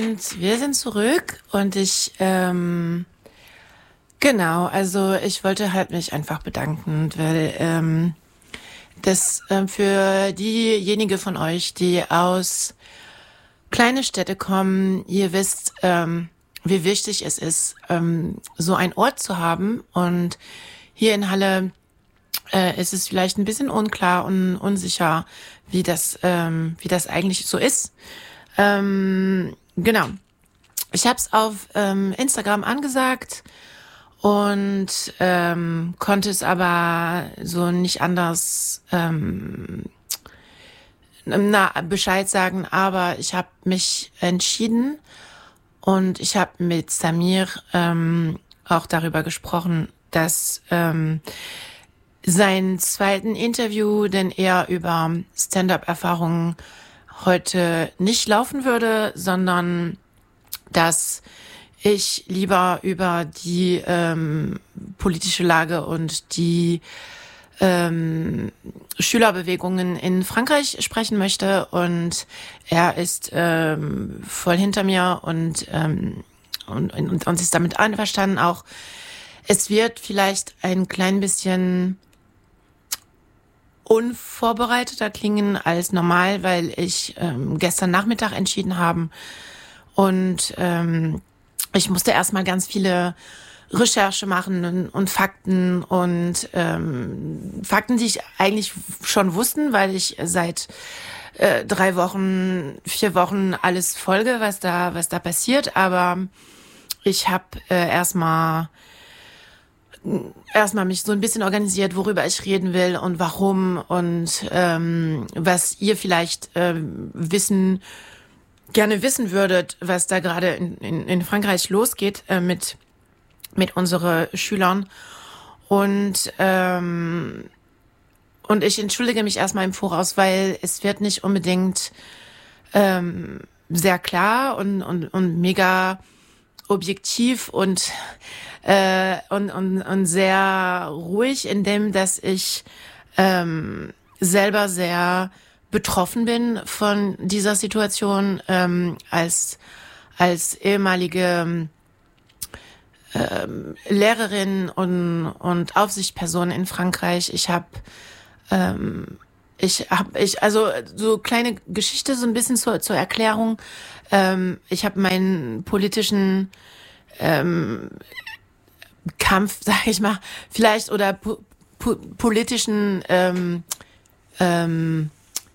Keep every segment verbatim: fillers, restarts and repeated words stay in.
sind, wir sind zurück und ich, ähm, genau, also ich wollte halt mich einfach bedanken, weil ähm, das ähm, für diejenige von euch, die aus kleine Städte kommen, ihr wisst, ähm, wie wichtig es ist, ähm, so einen Ort zu haben. Und hier in Halle äh, ist es vielleicht ein bisschen unklar und unsicher, wie das, ähm, wie das eigentlich so ist. Ähm, genau. Ich habe es auf ähm, Instagram angesagt und ähm, konnte es aber so nicht anders ähm, na, Bescheid sagen. Aber ich habe mich entschieden und ich habe mit Samir ähm, auch darüber gesprochen, dass ähm, sein zweiten Interview, denn er über Stand-up-Erfahrungen heute nicht laufen würde, sondern dass ich lieber über die ähm, politische Lage und die ähm, Schülerbewegungen in Frankreich sprechen möchte. Und er ist ähm, voll hinter mir und, ähm, und, und, und ist damit einverstanden auch. Es wird vielleicht ein klein bisschen unvorbereiteter klingen als normal, weil ich ähm, gestern Nachmittag entschieden habe und ähm, ich musste erstmal ganz viele Recherche machen und, und Fakten und ähm, Fakten, die ich eigentlich schon wussten, weil ich seit äh, drei Wochen, vier Wochen alles folge, was da, was da passiert. Aber ich habe äh, erstmal erstmal mich so ein bisschen organisiert, worüber ich reden will und warum und ähm, was ihr vielleicht ähm, wissen, gerne wissen würdet, was da gerade in, in, in Frankreich losgeht äh, mit mit unseren Schülern. Und ähm, und ich entschuldige mich erstmal im Voraus, weil es wird nicht unbedingt ähm, sehr klar und und und mega objektiv und äh, und, und und sehr ruhig, in dem, dass ich ähm, selber sehr betroffen bin von dieser Situation ähm, als als ehemalige ähm, Lehrerin und und Aufsichtsperson in Frankreich. Ich habe ähm, ich habe ich also so kleine Geschichte so ein bisschen zur zur Erklärung. Ähm, ich habe meinen politischen ähm, Kampf, sag ich mal, vielleicht oder po po politischen ähm, ähm,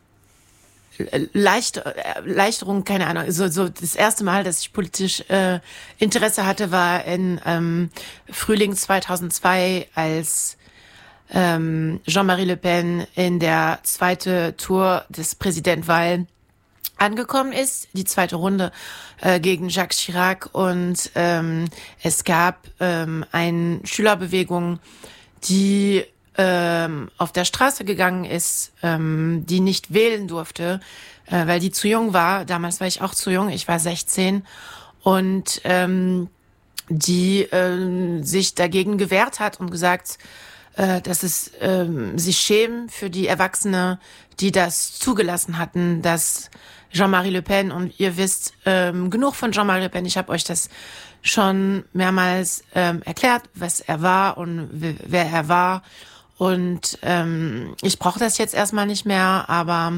Leicht, Erleichterung, keine Ahnung, so, so das erste Mal, dass ich politisch äh, Interesse hatte, war in ähm, Frühling zweitausendzwei, als ähm, Jean-Marie Le Pen in der zweite Tour des Präsidentwahl angekommen ist, die zweite Runde äh, gegen Jacques Chirac, und ähm, es gab ähm, eine Schülerbewegung, die ähm, auf der Straße gegangen ist, ähm, die nicht wählen durfte, äh, weil die zu jung war. Damals war ich auch zu jung, ich war sechzehn, und ähm, die ähm, sich dagegen gewehrt hat und gesagt, äh, dass es ähm, sich schämen für die Erwachsene, die das zugelassen hatten, dass Jean-Marie Le Pen, und ihr wisst ähm, genug von Jean-Marie Le Pen, ich habe euch das schon mehrmals ähm, erklärt, was er war und w- wer er war. Und ähm, ich brauche das jetzt erstmal nicht mehr, aber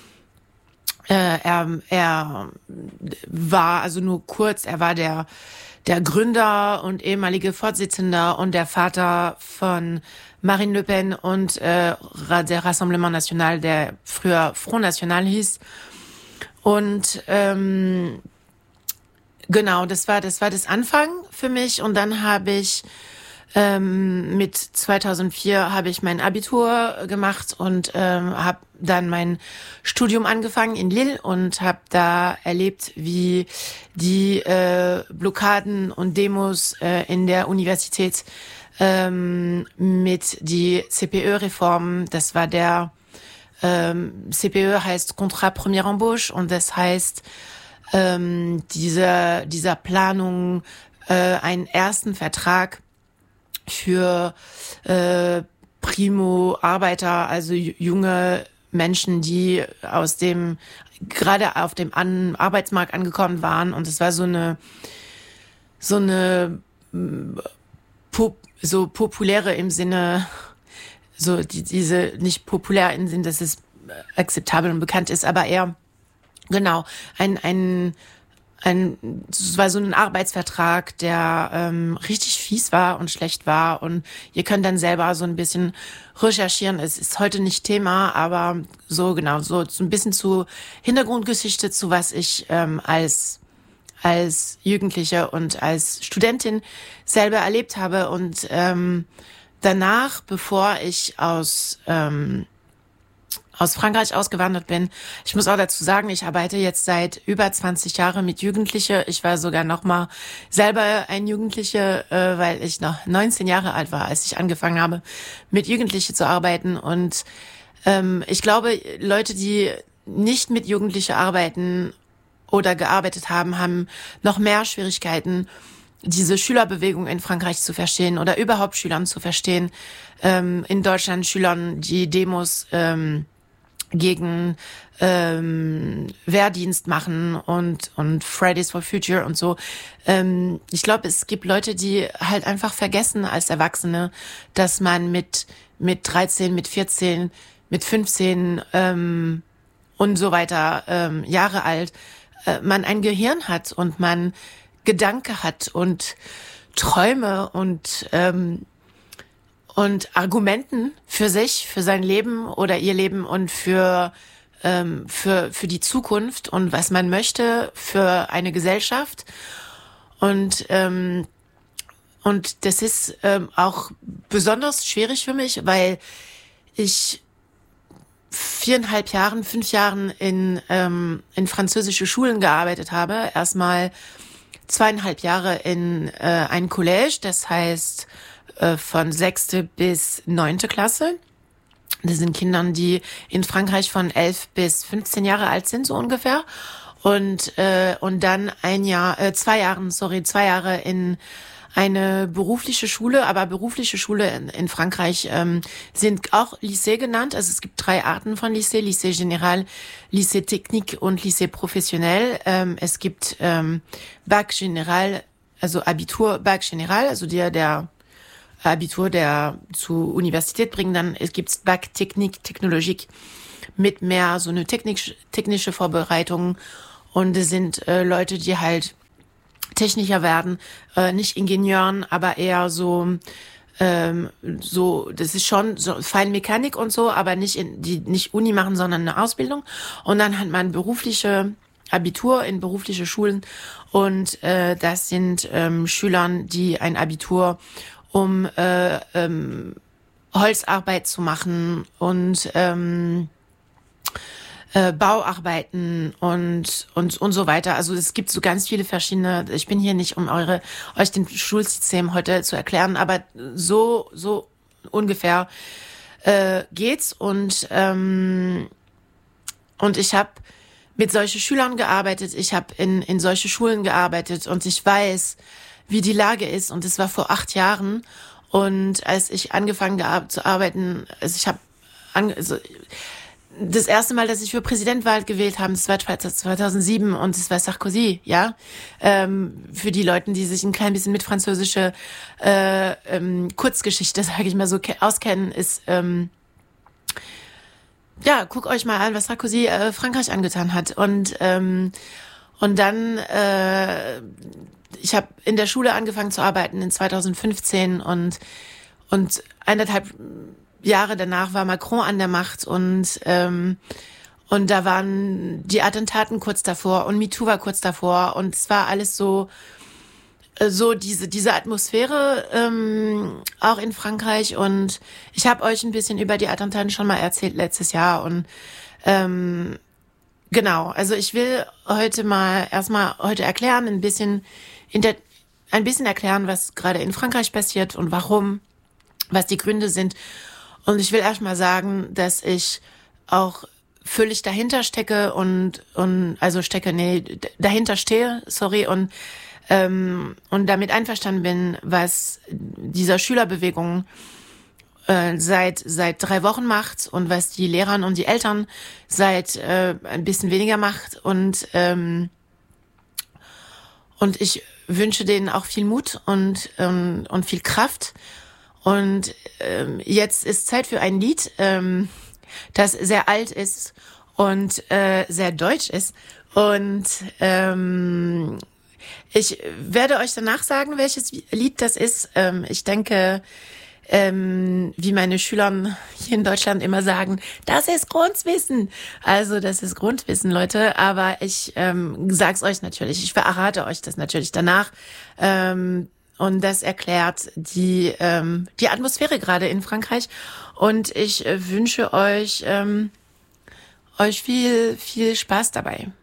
äh, er, er war, also nur kurz, er war der der Gründer und ehemalige Vorsitzender und der Vater von Marine Le Pen und äh, der Rassemblement National, der früher Front National hieß. Und ähm, genau, das war das war das Anfang für mich. Und dann habe ich ähm, mit zweitausendvier habe ich mein Abitur gemacht und ähm, habe dann mein Studium angefangen in Lille und habe da erlebt, wie die äh, Blockaden und Demos äh, in der Universität ähm, mit die C P E-Reform, das war der ähm, C P E heißt Contrat Première Embauche, und das heißt ähm, diese dieser Planung äh, einen ersten Vertrag für äh, Primo-Arbeiter, also junge Menschen, die aus dem gerade auf dem An- Arbeitsmarkt angekommen waren und es war so eine so eine pop, so populäre im Sinne, so die, diese nicht populär im Sinne, dass es akzeptabel und bekannt ist, aber eher genau ein ein ein es war so ein Arbeitsvertrag, der ähm, richtig fies war und schlecht war und ihr könnt dann selber so ein bisschen recherchieren. Es ist heute nicht Thema, aber so genau so, so ein bisschen zu Hintergrundgeschichte zu was ich ähm, als als Jugendliche und als Studentin selber erlebt habe und ähm, danach, bevor ich aus ähm, aus Frankreich ausgewandert bin. Ich muss auch dazu sagen, ich arbeite jetzt seit über zwanzig Jahren mit Jugendlichen. Ich war sogar noch mal selber ein Jugendliche, äh, weil ich noch neunzehn Jahre alt war, als ich angefangen habe, mit Jugendlichen zu arbeiten. Und ähm, ich glaube, Leute, die nicht mit Jugendlichen arbeiten oder gearbeitet haben, haben noch mehr Schwierigkeiten, diese Schülerbewegung in Frankreich zu verstehen oder überhaupt Schülern zu verstehen. Ähm, in Deutschland Schülern, die Demos ähm, gegen ähm, Wehrdienst machen und und Fridays for Future und so. Ähm, ich glaube, es gibt Leute, die halt einfach vergessen als Erwachsene, dass man mit mit dreizehn, mit vierzehn, mit fünfzehn ähm, und so weiter ähm, Jahre alt, äh, man ein Gehirn hat und man Gedanke hat und Träume und ähm, und Argumenten für sich, für sein Leben oder ihr Leben und für ähm, für für die Zukunft und was man möchte für eine Gesellschaft und ähm, und das ist ähm, auch besonders schwierig für mich, weil ich viereinhalb Jahren, fünf Jahren in ähm, in französische Schulen gearbeitet habe. Erstmal zweieinhalb Jahre in äh, ein Collège, das heißt äh, von sechste bis neunte Klasse. Das sind Kindern, die in Frankreich von elf bis fünfzehn Jahre alt sind, so ungefähr. Und äh, und dann ein Jahr, äh, zwei Jahren, sorry, zwei Jahre in eine berufliche Schule, aber berufliche Schule in, in Frankreich ähm, sind auch Lycée genannt. Also es gibt drei Arten von Lycée, Lycée Général, Lycée Technique und Lycée Professionnel. Ähm, es gibt ähm, Bac Général, also Abitur Bac Général, also der, der Abitur, der zur Universität bringt. Dann es gibt Bac Technique, Technologique mit mehr so eine technisch, technische Vorbereitung. Und es sind äh, Leute, die halt Techniker werden, äh, nicht Ingenieuren, aber eher so, ähm, so, das ist schon so Feinmechanik und so, aber nicht in, die nicht Uni machen, sondern eine Ausbildung. Und dann hat man berufliche Abitur in berufliche Schulen und äh, das sind ähm, Schülern, die ein Abitur um äh, ähm, Holzarbeit zu machen und ähm, Äh, Bauarbeiten und und und so weiter. Also es gibt so ganz viele verschiedene. Ich bin hier nicht, um eure euch den Schulsystem heute zu erklären, aber so so ungefähr äh, geht's und ähm, und ich habe mit solchen Schülern gearbeitet. Ich habe in in solche Schulen gearbeitet und ich weiß, wie die Lage ist. Und es war vor acht Jahren und als ich angefangen habe zu arbeiten, also ich habe an, also, das erste Mal, dass ich für Präsidentwahl gewählt habe, das war zweitausendsieben und es war Sarkozy, ja. Ähm, für die Leute, die sich ein klein bisschen mit französischer äh, ähm, Kurzgeschichte, sage ich mal so, ke- auskennen, ist, ähm, ja, guck euch mal an, was Sarkozy äh, Frankreich angetan hat. Und ähm, und dann, äh, ich habe in der Schule angefangen zu arbeiten in zweitausendfünfzehn und und eineinhalb Jahre danach war Macron an der Macht und ähm, und da waren die Attentaten kurz davor und MeToo war kurz davor und es war alles so äh, so diese diese Atmosphäre ähm, auch in Frankreich und ich habe euch ein bisschen über die Attentaten schon mal erzählt letztes Jahr und ähm, genau, also ich will heute mal erstmal heute erklären ein bisschen in der, ein bisschen erklären, was gerade in Frankreich passiert und warum, was die Gründe sind. Und ich will erst mal sagen, dass ich auch völlig dahinter stecke und und also stecke, nee, dahinter stehe, sorry, und ähm, und damit einverstanden bin, was dieser Schülerbewegung äh, seit seit drei Wochen macht und was die Lehrer und die Eltern seit äh, ein bisschen weniger macht. Und ähm, und ich wünsche denen auch viel Mut und ähm, und viel Kraft. Und ähm, jetzt ist Zeit für ein Lied, ähm, das sehr alt ist und äh, sehr deutsch ist. Und ähm, ich werde euch danach sagen, welches Lied das ist. Ähm, ich denke, ähm, wie meine Schüler hier in Deutschland immer sagen, das ist Grundwissen. Also das ist Grundwissen, Leute. Aber ich ähm, sag's euch natürlich. Ich verrate euch das natürlich danach. Ähm, und das erklärt die ähm, die Atmosphäre gerade in Frankreich. Und ich äh, wünsche euch ähm, euch viel viel Spaß dabei.